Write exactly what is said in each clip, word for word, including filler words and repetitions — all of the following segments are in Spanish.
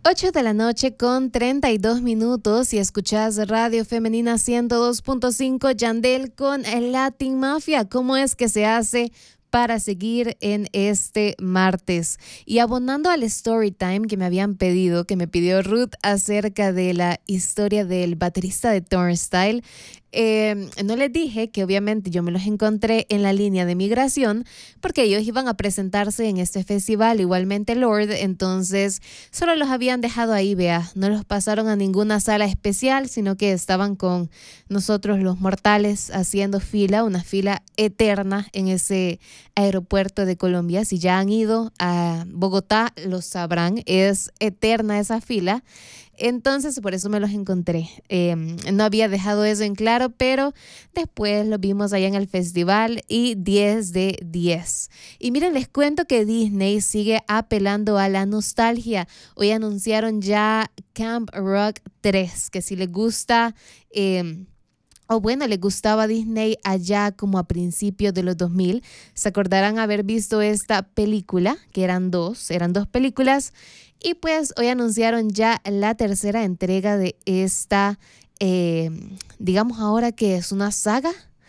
ocho de la noche con treinta y dos minutos y escuchas Radio Femenina ciento dos punto cinco, Yandel con el Latin Mafia. ¿Cómo es que se hace para seguir en este martes? Y abonando al story time que me habían pedido, que me pidió Ruth acerca de la historia del baterista de Turnstile, Eh, no les dije que obviamente yo me los encontré en la línea de migración porque ellos iban a presentarse en este festival, igualmente Lord, entonces solo los habían dejado ahí, vea, no los pasaron a ninguna sala especial, sino que estaban con nosotros los mortales haciendo fila, una fila eterna en ese aeropuerto de Colombia. Si ya han ido a Bogotá, lo sabrán, es eterna esa fila. Entonces, por eso me los encontré. Eh, no había dejado eso en claro, pero después los vimos allá en el festival y diez de diez. Y miren, les cuento que Disney sigue apelando a la nostalgia. Hoy anunciaron ya Camp Rock tres, que si les gusta... Eh, o bueno, les gustaba Disney allá como a principios de los dos mil, se acordarán haber visto esta película, que eran dos, eran dos películas, y pues hoy anunciaron ya la tercera entrega de esta, eh, digamos ahora que es una saga.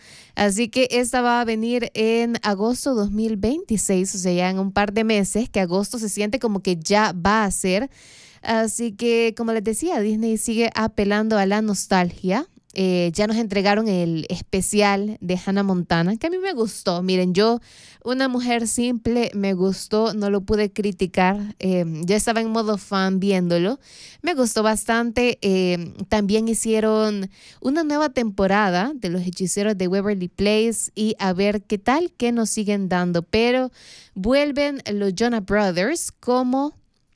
Así que esta va a venir en agosto dos mil veintiséis, o sea, ya en un par de meses, que agosto se siente como que ya va a ser. Así que, como les decía, Disney sigue apelando a la nostalgia. Eh, ya nos entregaron el especial de Hannah Montana, que a mí me gustó. Miren, yo, una mujer simple, me gustó, no lo pude criticar. Eh, yo estaba en modo fan viéndolo. Me gustó bastante. Eh, también hicieron una nueva temporada de Los Hechiceros de Waverly Place y a ver qué tal, qué nos siguen dando. Pero vuelven los Jonas Brothers como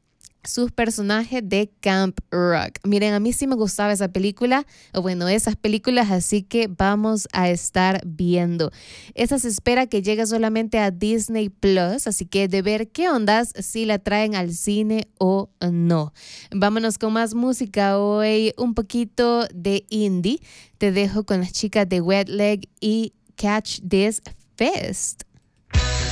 sus personajes de Camp Rock. Miren, a mí sí me gustaba esa película, o bueno, esas películas, así que vamos a estar viendo. Esa se espera que llegue solamente a Disney Plus, así que de ver qué ondas, si la traen al cine o no. Vámonos con más música hoy, un poquito de indie. Te dejo con las chicas de Wet Leg y Catch This Fest.